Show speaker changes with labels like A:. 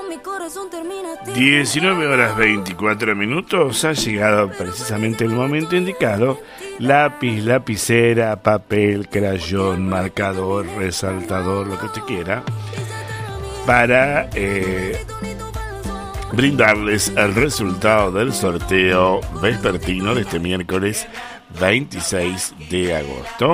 A: 19:24. Ha llegado precisamente el momento indicado. Lápiz, lapicera, papel, crayón, marcador, resaltador, lo que usted quiera, para brindarles el resultado del sorteo vespertino de este miércoles 26 de agosto.